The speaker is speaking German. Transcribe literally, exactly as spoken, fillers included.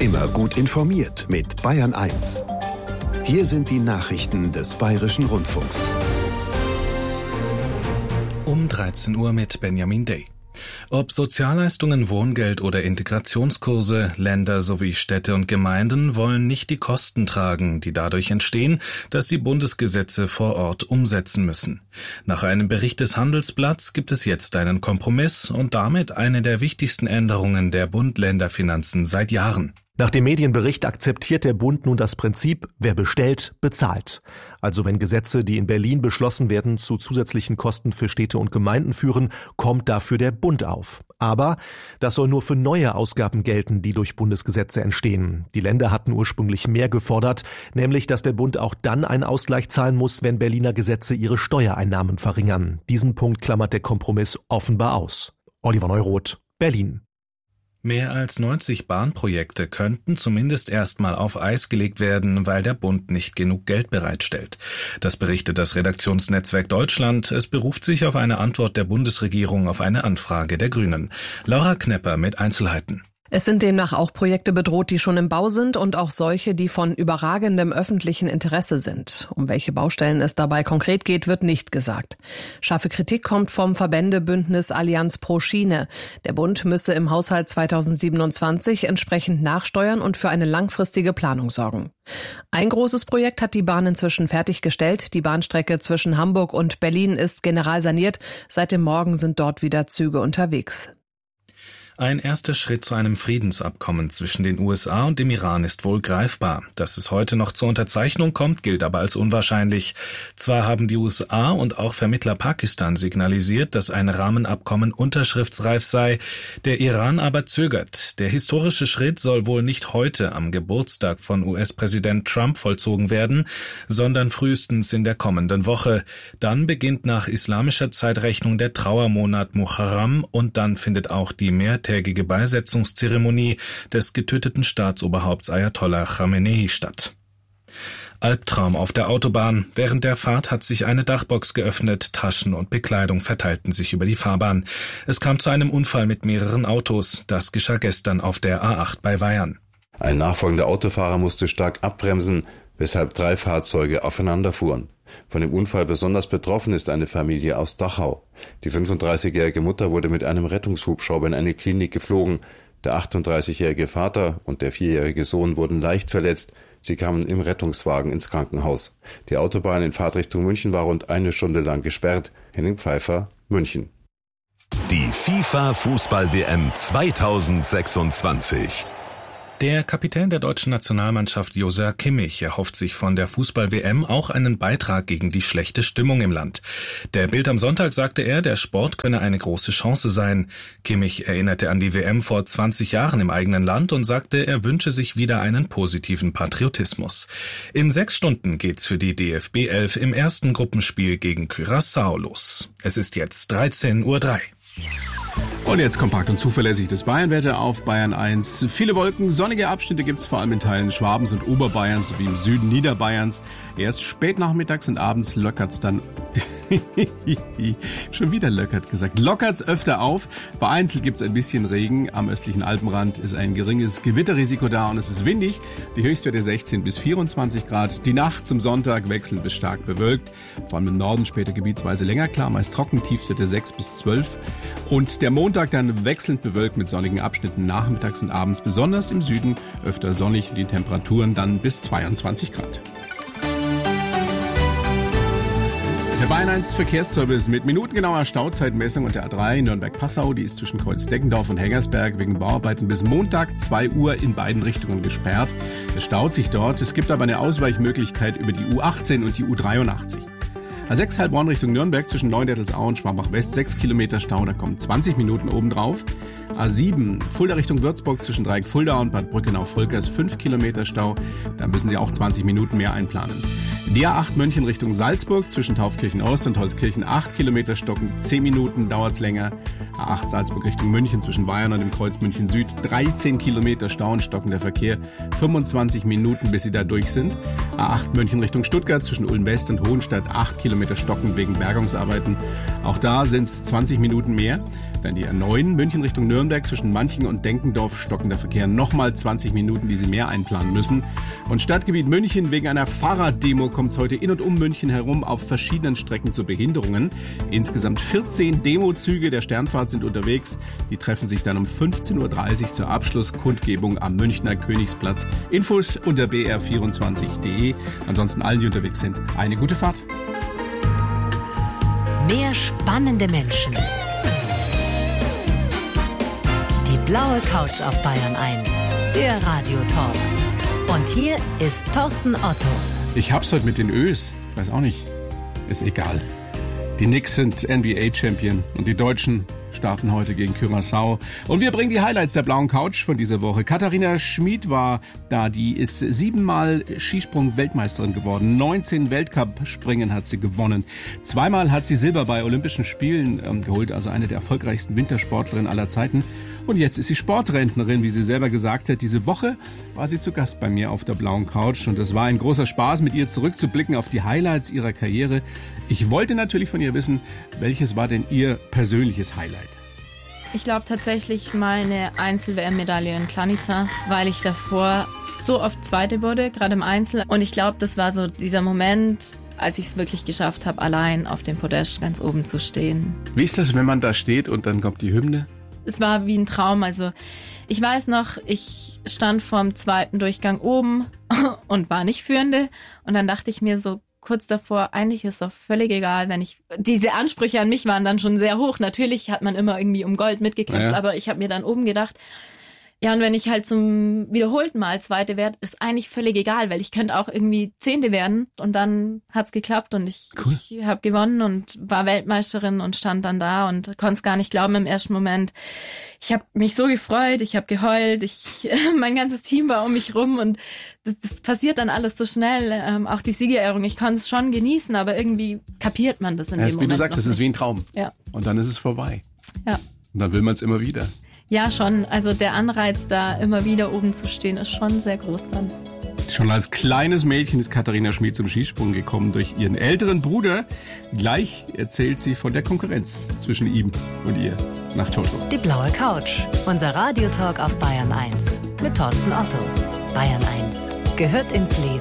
Immer gut informiert mit Bayern eins. Hier sind die Nachrichten des Bayerischen Rundfunks. Um dreizehn Uhr mit Benjamin Day. Ob Sozialleistungen, Wohngeld oder Integrationskurse, Länder sowie Städte und Gemeinden wollen nicht die Kosten tragen, die dadurch entstehen, dass sie Bundesgesetze vor Ort umsetzen müssen. Nach einem Bericht des Handelsblatts gibt es jetzt einen Kompromiss und damit eine der wichtigsten Änderungen der Bund-Länder-Finanzen seit Jahren. Nach dem Medienbericht akzeptiert der Bund nun das Prinzip, wer bestellt, bezahlt. Also wenn Gesetze, die in Berlin beschlossen werden, zu zusätzlichen Kosten für Städte und Gemeinden führen, kommt dafür der Bund auf. Aber das soll nur für neue Ausgaben gelten, die durch Bundesgesetze entstehen. Die Länder hatten ursprünglich mehr gefordert, nämlich dass der Bund auch dann einen Ausgleich zahlen muss, wenn Berliner Gesetze ihre Steuereinnahmen verringern. Diesen Punkt klammert der Kompromiss offenbar aus. Oliver Neuroth, Berlin. Mehr als neunzig Bahnprojekte könnten zumindest erstmal auf Eis gelegt werden, weil der Bund nicht genug Geld bereitstellt. Das berichtet das Redaktionsnetzwerk Deutschland. Es beruft sich auf eine Antwort der Bundesregierung auf eine Anfrage der Grünen. Laura Knepper mit Einzelheiten. Es sind demnach auch Projekte bedroht, die schon im Bau sind und auch solche, die von überragendem öffentlichen Interesse sind. Um welche Baustellen es dabei konkret geht, wird nicht gesagt. Scharfe Kritik kommt vom Verbändebündnis Allianz pro Schiene. Der Bund müsse im Haushalt zweitausendsiebenundzwanzig entsprechend nachsteuern und für eine langfristige Planung sorgen. Ein großes Projekt hat die Bahn inzwischen fertiggestellt. Die Bahnstrecke zwischen Hamburg und Berlin ist generalsaniert. Seit dem Morgen sind dort wieder Züge unterwegs. Ein erster Schritt zu einem Friedensabkommen zwischen den U S A und dem Iran ist wohl greifbar. Dass es heute noch zur Unterzeichnung kommt, gilt aber als unwahrscheinlich. Zwar haben die U S A und auch Vermittler Pakistan signalisiert, dass ein Rahmenabkommen unterschriftsreif sei, der Iran aber zögert. Der historische Schritt soll wohl nicht heute am Geburtstag von U S-Präsident Trump vollzogen werden, sondern frühestens in der kommenden Woche. Dann beginnt nach islamischer Zeitrechnung der Trauermonat Muharram und dann findet auch die mehr tägige Beisetzungszeremonie des getöteten Staatsoberhaupts Ayatollah Khamenei statt. Albtraum auf der Autobahn. Während der Fahrt hat sich eine Dachbox geöffnet, Taschen und Bekleidung verteilten sich über die Fahrbahn. Es kam zu einem Unfall mit mehreren Autos. Das geschah gestern auf der A acht bei Weyern. Ein nachfolgender Autofahrer musste stark abbremsen, weshalb drei Fahrzeuge aufeinander fuhren. Von dem Unfall besonders betroffen ist eine Familie aus Dachau. Die fünfunddreißigjährige Mutter wurde mit einem Rettungshubschrauber in eine Klinik geflogen. Der achtunddreißigjährige Vater und der vierjährige Sohn wurden leicht verletzt. Sie kamen im Rettungswagen ins Krankenhaus. Die Autobahn in Fahrtrichtung München war rund eine Stunde lang gesperrt. Henning Pfeiffer, München. Die FIFA-Fußball-W M zweitausendsechsundzwanzig. Der Kapitän der deutschen Nationalmannschaft Joshua Kimmich erhofft sich von der Fußball-W M auch einen Beitrag gegen die schlechte Stimmung im Land. Der Bild am Sonntag sagte er, der Sport könne eine große Chance sein. Kimmich erinnerte an die W M vor zwanzig Jahren im eigenen Land und sagte, er wünsche sich wieder einen positiven Patriotismus. In sechs Stunden geht's für die D F B elf im ersten Gruppenspiel gegen Curaçao los. Es ist jetzt dreizehn Uhr drei. Und jetzt kompakt und zuverlässig das Bayernwetter auf Bayern eins. Viele Wolken, sonnige Abschnitte gibt's vor allem in Teilen Schwabens und Oberbayerns sowie im Süden Niederbayerns. Erst spät nachmittags und abends lockert's dann, schon wieder lockert gesagt, lockert's öfter auf. Vereinzelt gibt's ein bisschen Regen. Am östlichen Alpenrand ist ein geringes Gewitterrisiko da und es ist windig. Die Höchstwerte sechzehn bis vierundzwanzig Grad. Die Nacht zum Sonntag wechselnd bis stark bewölkt. Vor allem im Norden später gebietsweise länger klar, meist trocken, Tiefstwerte sechs bis zwölf. Und der Montag dann wechselnd bewölkt mit sonnigen Abschnitten nachmittags und abends, besonders im Süden öfter sonnig, die Temperaturen dann bis zweiundzwanzig Grad. Der Bayern eins Verkehrsservice mit minutengenauer Stauzeitmessung und der A drei Nürnberg-Passau, die ist zwischen Kreuz-Deckendorf und Hengersberg wegen Bauarbeiten bis Montag zwei Uhr in beiden Richtungen gesperrt. Es staut sich dort, es gibt aber eine Ausweichmöglichkeit über die U achtzehn und die U dreiundachtzig. A sechs Heilbronn Richtung Nürnberg zwischen Neudettelsau und Schwabach-West sechs Kilometer Stau, da kommen zwanzig Minuten obendrauf. A sieben Fulda Richtung Würzburg zwischen Dreieck Fulda und Bad Brückenau-Volkers fünf Kilometer Stau, da müssen Sie auch zwanzig Minuten mehr einplanen. Die A acht München Richtung Salzburg zwischen Taufkirchen Ost und Holzkirchen acht Kilometer stocken, zehn Minuten dauert's länger. A acht Salzburg Richtung München zwischen Bayern und dem Kreuz München Süd, dreizehn Kilometer Stau und stockender Verkehr, fünfundzwanzig Minuten, bis Sie da durch sind. A acht München Richtung Stuttgart zwischen Ulm West und Hohenstadt, acht Kilometer stocken wegen Bergungsarbeiten. Auch da sind's zwanzig Minuten mehr. Dann die A neun München Richtung Nürnberg zwischen Manching und Denkendorf, stockender Verkehr, nochmal zwanzig Minuten, die Sie mehr einplanen müssen. Und Stadtgebiet München, wegen einer Fahrraddemo kommt es heute in und um München herum auf verschiedenen Strecken zu Behinderungen. Insgesamt vierzehn Demozüge der Sternfahrt sind unterwegs. Die treffen sich dann um fünfzehn Uhr dreißig zur Abschlusskundgebung am Münchner Königsplatz. Infos unter b r vierundzwanzig punkt d e. Ansonsten allen, die unterwegs sind, eine gute Fahrt. Mehr spannende Menschen. Die blaue Couch auf Bayern eins, der Radiotalk. Und hier ist Thorsten Otto. Ich hab's heute mit den Ös. Weiß auch nicht. Ist egal. Die Knicks sind N B A-Champion und die Deutschen starten heute gegen Curaçao. Und wir bringen die Highlights der blauen Couch von dieser Woche. Katharina Schmid war da. Die ist siebenmal Skisprung-Weltmeisterin geworden. neunzehn Weltcup-Springen hat sie gewonnen. Zweimal hat sie Silber bei Olympischen Spielen ähm, geholt. Also eine der erfolgreichsten Wintersportlerinnen aller Zeiten. Und jetzt ist sie Sportrentnerin, wie sie selber gesagt hat. Diese Woche war sie zu Gast bei mir auf der blauen Couch. Und es war ein großer Spaß, mit ihr zurückzublicken auf die Highlights ihrer Karriere. Ich wollte natürlich von ihr wissen, welches war denn ihr persönliches Highlight? Ich glaube tatsächlich meine Einzel-W M-Medaille in Planica, weil ich davor so oft Zweite wurde, gerade im Einzel. Und ich glaube, das war so dieser Moment, als ich es wirklich geschafft habe, allein auf dem Podest ganz oben zu stehen. Wie ist das, wenn man da steht und dann kommt die Hymne? Es war wie ein Traum. Also ich weiß noch, ich stand vorm zweiten Durchgang oben und war nicht Führende. Und dann dachte ich mir so, kurz davor, eigentlich ist doch völlig egal, wenn ich, diese Ansprüche an mich waren dann schon sehr hoch. Natürlich hat man immer irgendwie um Gold mitgekämpft, ja. Aber ich habe mir dann oben gedacht, ja, und wenn ich halt zum wiederholten Mal Zweite werde, ist eigentlich völlig egal, weil ich könnte auch irgendwie Zehnte werden und dann hat's geklappt und ich, cool. ich habe gewonnen und war Weltmeisterin und stand dann da und konnte es gar nicht glauben im ersten Moment. Ich habe mich so gefreut, ich habe geheult, ich mein ganzes Team war um mich rum und das, das passiert dann alles so schnell. Ähm, auch die Siegerehrung, ich konnte es schon genießen, aber irgendwie kapiert man das in ja, dem Moment. Moment. Wie du sagst, es ist wie ein Traum. Ja. Und dann ist es vorbei. Ja. Und dann will man es immer wieder. Ja, schon. Also der Anreiz, da immer wieder oben zu stehen, ist schon sehr groß dann. Schon als kleines Mädchen ist Katharina Schmid zum Skisprung gekommen durch ihren älteren Bruder. Gleich erzählt sie von der Konkurrenz zwischen ihm und ihr nach Toto. Die blaue Couch, unser Radiotalk auf Bayern eins mit Thorsten Otto. Bayern eins gehört ins Leben.